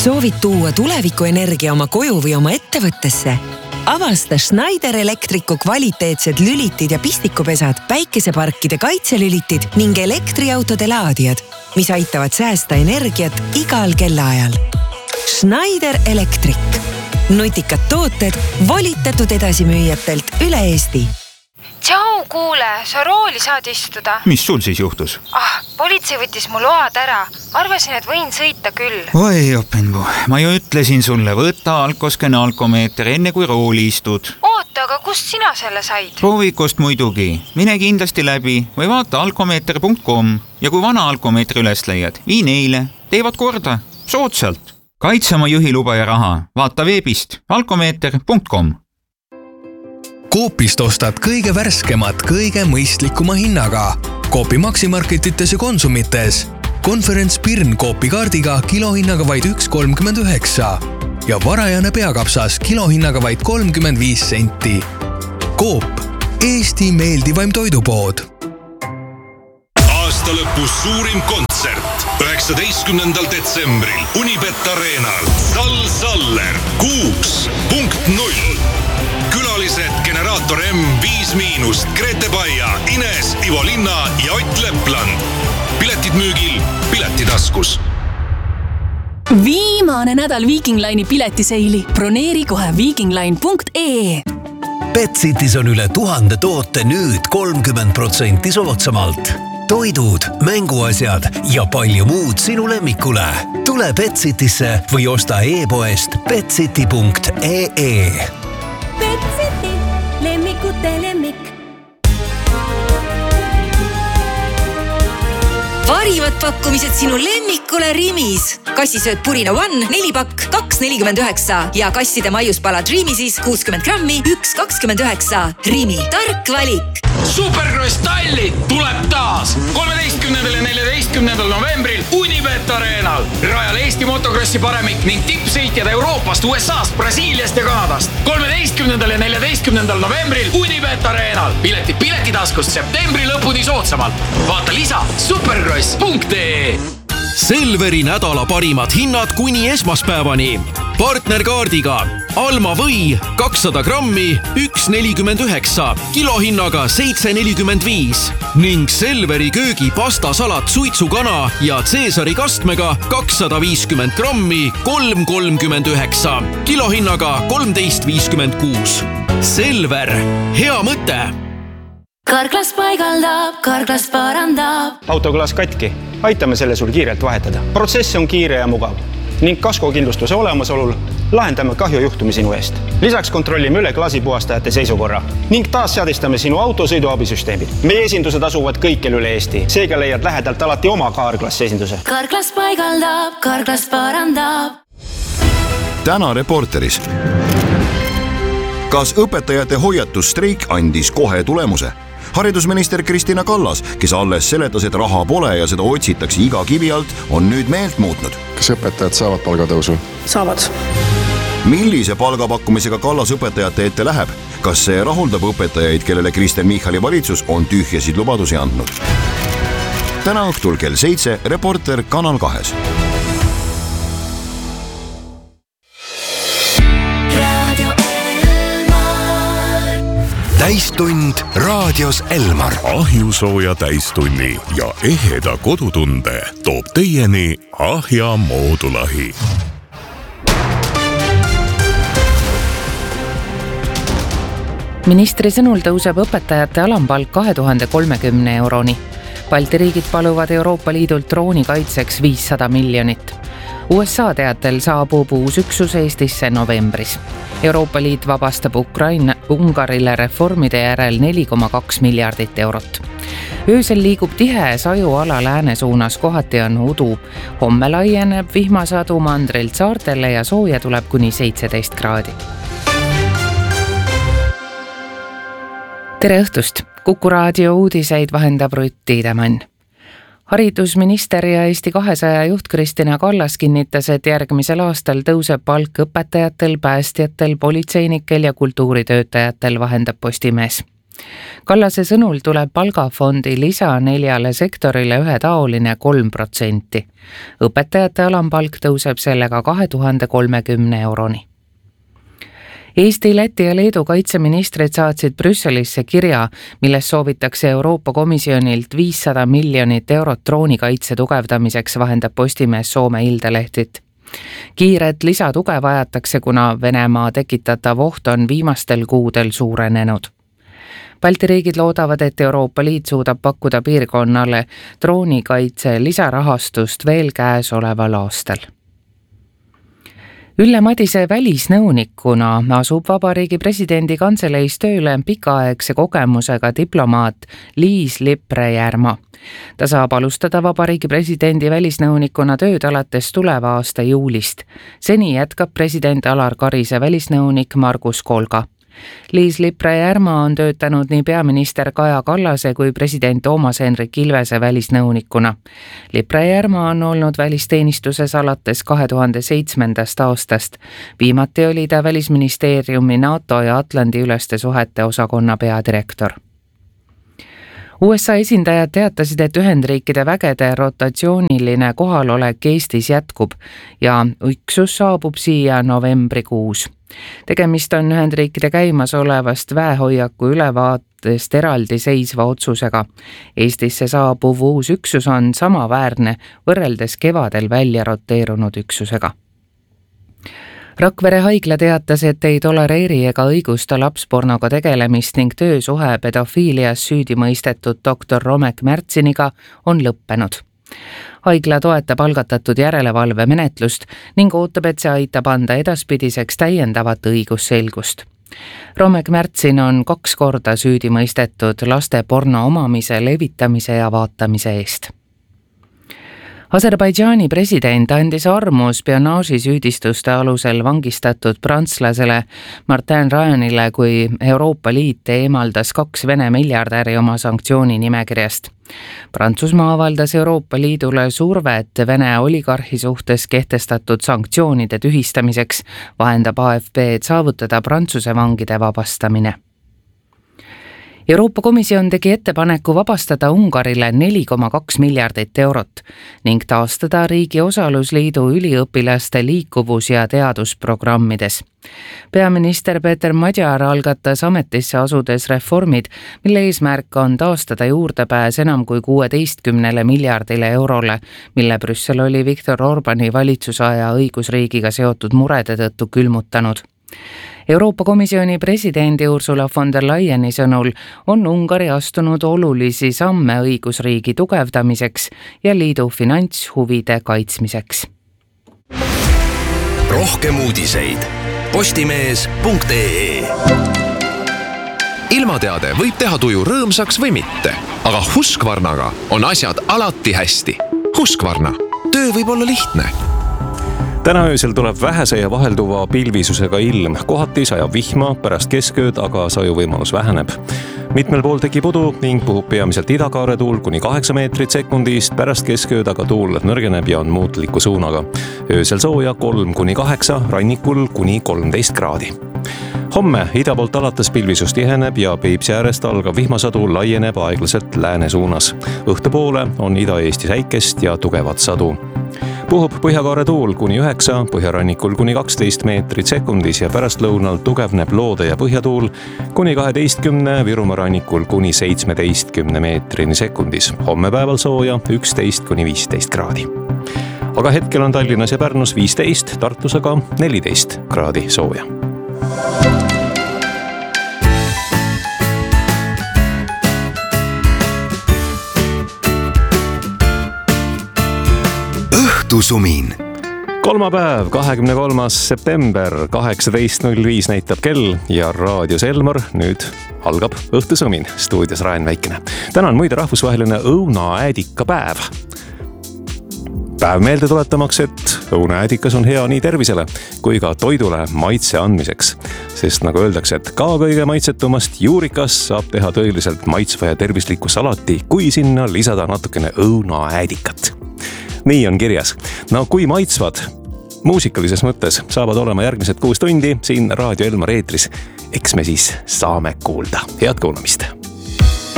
Soovid tuua tulevikuenergia oma koju või oma ettevõttesse? Avasta Schneider Electricu kvaliteetsed lülitid ja pistikupesad, päikeseparkide kaitselülitid ning elektriautode laadijad, mis aitavad säästa energiat igal kellaajal. Schneider Electric. Nutikad tooted volitatud edasimüüjatelt üle Eesti. Tšau, kuule, sa rooli saad istuda. Mis sul siis juhtus? Politsei võttis mu load ära. Arvasin, et võin sõita küll. Oi, Oppengu, ma ju ütlesin sulle, võtta alkoskene alkomeeter enne kui rooli istud. Oota, aga kust sina selle said? Proovikust muidugi. Mine kindlasti läbi või vaata alkomeeter.com ja kui vana alkomeetri üles leiad, vii neile. Teevad korda. Soodsalt. Kaitse oma juhiluba ja raha. Vaata veebist alkomeeter.com. Coopist ostad kõige värskemat, kõige mõistlikuma hinnaga. Coopi maksimarketites ja konsumites. Konferents Pirn Coopi kaardiga kilohinnaga vaid 1,39 ja varajane peakapsas kilohinnaga vaid 35 senti. Coop, Eesti meeldivaim toidupood. Aasta lõpus suurim kontsert 19. detsembril Unibet Arenal. Saller 6.0. Külalised Generaator M5-, Grete Baia, Ines, Ivo Linna ja Ott Lepland. Piletid müügil Piletitaskus. Viimane nädal Viking Line'i piletiseili. Broneeri kohe vikingline.ee. Betsitis on üle 1000 toote nüüd 30% soodsamalt. Toidud, mänguasjad ja palju muud sinu lemmikule. Tule Betsitisse või osta e-poest betsiti.ee. Betsiti, lemmikute lemmik. Parivad pakkumised sinu lemmikule Rimis. Kassisööt Purina One 4 pakk 2,49 ja kasside maiuspala Dreamisis 60 grammi 1,29. Rimi, tark valik. Supercross Tallinn tuleb taas 13. ja 14. novembril Unibet Arenal. Rajal Eesti motokrossi paremik ning tippsõitjad Euroopast, USAst, Brasiiliast ja Kanadast. 13. ja 14. novembril Unibet Arenal. Piletid Piletitaskus septembri lõpuni soodsamalt. Vaata lisa supercross.ee. Selveri nädala parimad hinnad kuni esmaspäevani. Partnerkaardiga Alma või 200 grammi 1,49, kilohinnaga 7,45 ning Selveri köögi pastasalat suitsukana ja Caesari kastmega 250 grammi 3,39, kilohinnaga 13,56. Selver, hea mõte! Karklas paigaldab, Karklas parandab. Autoklaas katki. Aitame selle sul kiirelt vahetada. Protsess on kiire ja mugav ning kaskokindlustuse olemasolul lahendame kahjujuhtumi sinu eest. Lisaks kontrollime üle klaasipuhastajate seisukorra ning taas seadistame sinu auto sõiduabisüsteemid. Meie esindused asuvad kõikjal üle Eesti. Seega leiad lähedalt alati oma Karklas esinduse. Karklas paigaldab, Karklas parandab. Täna Reporteris. Kas õpetajate hoiatusstreik andis kohe tulemuse? Haridusminister Kristina Kallas, kes alles seletas, et raha pole ja seda otsitakse iga kivi alt, on nüüd meelt muutnud. Kas õpetajad saavad palgatõusu? Saavad. Millise palgapakkumisega Kallas õpetajate ette läheb? Kas see rahuldab õpetajaid, kellele Kristen Michali valitsus on tühjasid lubadusi andnud? Täna õhtul kell 7 Reporter Kanal 2. Täistund raadios Elmar. Ahjusooja täistunni ja eheda kodutunde toob teieni Ahja Moodulahi. Ministri sõnul tõuseb õpetajate alampalk 2030 euroni. Balti riigid paluvad Euroopa Liidult drooni kaitseks 500 miljonit. USA teatel saabub uus üksus Eestisse novembris. Euroopa Liit vabastab Ungarile reformide järel 4,2 miljardit eurot. Öösel liigub tihe sajuala lääne suunas, kohati on udu. Homme laieneb vihmasadu mandrilt saartele ja sooja tuleb kuni 17 kraadi. Tere õhtust! Kuku raadio uudiseid vahendab Rutt Tiidemann. Haridusminister ja Eesti 200 juht Kristina Kallas kinnitas, et järgmisel aastal tõuseb palk õpetajatel, päästjatel, politseinikel ja kultuuritöötajatel, vahendab Postimees. Kallase sõnul tuleb palgafondi lisa 4 sektorile ühetaoline 3%. Õpetajate alampalk tõuseb sellega 2030 euroni. Eesti, Läti ja Leedu kaitseministrid saatsid Brüsselisse kirja, milles soovitakse Euroopa Komisjonilt 500 miljonit eurot droonikaitse tugevdamiseks, vahendab Postimees Soome ildelehtit. Kiiret lisatuge vajatakse, kuna Venemaa tekitatav oht on viimastel kuudel suurenenud. Balti riigid loodavad, et Euroopa Liit suudab pakkuda piirkonnale droonikaitse lisarahastust veel käesoleval aastal. Ülle Madise välisnõunikuna asub Vabariigi presidendi kantseleis tööle pikaaegse kogemusega diplomaat Liis Lippre-Järma. Ta saab alustada Vabariigi presidendi välisnõunikuna tööd alates tuleva aasta juulist. Seni jätkab president Alar Karise välisnõunik Margus Kolga. Liis Lippre-Järma on töötanud nii peaminister Kaja Kallase kui president Toomas Hendrik Ilvese välisnõunikuna. Lippre-Järma on olnud välisteenistuses alates 2007. aastast. Viimati oli ta Välisministeeriumi NATO ja Atlandi-üleste suhete osakonna peadirektor. USA esindajad teatasid, et Ühendriikide vägede rotatsiooniline kohalolek Eestis jätkub ja üksus saabub siia novembrikuus. Tegemist on Ühendriikide käimasolevast väehoiaku ülevaatest eraldi seisva otsusega. Eestisse saabuv uus üksus on samaväärne võrreldes kevadel välja roteerunud üksusega. Rakvere haigla teatas, et ei tolereeri ega õigusta lapspornoga tegelemist ning töösuhe pedofiilias süüdi mõistetud doktor Romek Märtsiniga on lõppenud. Haigla toetab algatatud järelevalve menetlust ning ootab, et see aitab anda edaspidiseks täiendavat õigusselgust. Romek Märtsin on 2 korda süüdi mõistetud laste porno omamise, levitamise ja vaatamise eest. Aserbaidžaani president andis armu spionaažisüüdistuste alusel vangistatud prantslasele Martin Rajanile, kui Euroopa Liit eemaldas 2 Vene miljardäri oma sanktsiooni nimekirjast. Prantsusmaa avaldas Euroopa Liidule survet Vene oligarhi suhtes kehtestatud sanktsioonide tühistamiseks, vahendab AFP, et saavutada Prantsuse vangide vabastamine. Euroopa Komisjon tegi ettepaneku vabastada Ungarile 4,2 miljardit eurot ning taastada riigi osalusliidu üliõpilaste liikuvus- ja teadusprogrammides. Peaminister Peeter Madjar algatas ametisse asudes reformid, mille eesmärk on taastada juurdepääs enam kui 16 miljardile eurole, mille Brüssel oli Viktor Orbani valitsusaja õigusriigiga seotud murede tõttu külmutanud. Euroopa Komisjoni presidendi Ursula von der Leyeni sõnul on Ungari astunud olulisi samme õigusriigi tugevdamiseks ja liidu finantshuvide kaitsmiseks. Rohkem uudiseid postimees.ee. Ilmateade võib teha tuju rõõmsaks või mitte, aga Husqvarnaga on asjad alati hästi. Husqvarna, töö võib olla lihtne. Täna öösel tuleb vähese ja vahelduva pilvisusega ilm. Kohati sajab vihma, pärast keskööd aga sajuvõimalus väheneb. Mitmel pool tekib udu ning puhub peamiselt idakaare tuul kuni 8 meetrit sekundist, pärast keskööd aga tuul nõrgeneb ja on muutliku suunaga. Öösel sooja 3-8, rannikul kuni 13 kraadi. Homme ida poolt alates pilvisus tiheneb ja Peipsi äärest algav vihmasadu laieneb aeglaselt lääne suunas. Õhtupoole on Ida-Eesti säikest ja tugevat sadu. Puhub põhjakaare tuul kuni 9, põhjarannikul kuni 12 meetrit sekundis ja pärast lõunal tugevneb loode- ja põhjatuul kuni 12, Virumaa rannikul kuni 17 meetrini sekundis. Homme päeval sooja 11-15 kraadi. Aga hetkel on Tallinnas ja Pärnus 15, Tartus aga 14 kraadi sooja. Õhtusumin. Kolmapäev, 23. september, 18.05 näitab kell ja raadios Elmar nüüd algab Õhtusumin. Stuudios Raen Väikene. Täna on muide rahvusvaheline õunaäädika päev. Päev meelde tuletamaks, et õunaäädikas on hea nii tervisele kui ka toidule maitse andmiseks. Sest nagu öeldakse, et ka kõige maitsetumast juurikas saab teha tõeliselt maitsva ja tervisliku salati, kui sinna lisada natukene õunaäädikat. Nii on kirjas. No kui maitsvad muusikalises mõttes saavad olema järgmised 6 tundi siin Raadio Elmar eetris. eks me siis saame kuulda. Head kuulamist!